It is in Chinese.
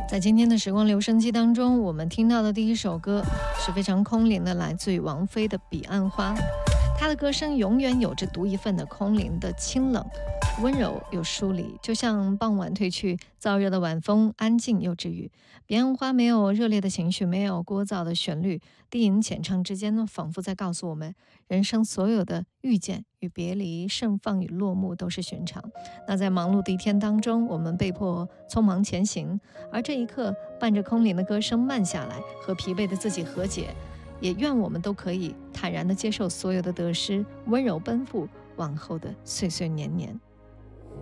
在今天的时光留声机当中，我们听到的第一首歌是非常空灵的，来自于王菲的《彼岸花》。她的歌声永远有着独一份的空灵的清冷，温柔又疏离，就像傍晚褪去燥热的晚风，安静又治愈。彼岸花没有热烈的情绪，没有聒噪的旋律，低吟浅唱之间呢，仿佛在告诉我们，人生所有的遇见与别离，盛放与落幕都是寻常。那在忙碌的一天当中，我们被迫匆忙前行，而这一刻，伴着空灵的歌声慢下来，和疲惫的自己和解。也愿我们都可以坦然地接受所有的得失，温柔奔赴往后的岁岁年年。